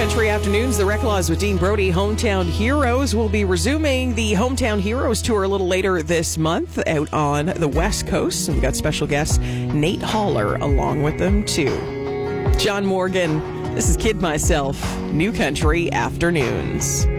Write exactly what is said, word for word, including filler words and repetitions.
Country Afternoons, the Reclaws with Dean Brody. Hometown Heroes will be resuming the Hometown Heroes tour a little later this month out on the West Coast. And we've got special guest Nate Haller along with them, too. John Morgan, this is Kid Myself, New Country Afternoons.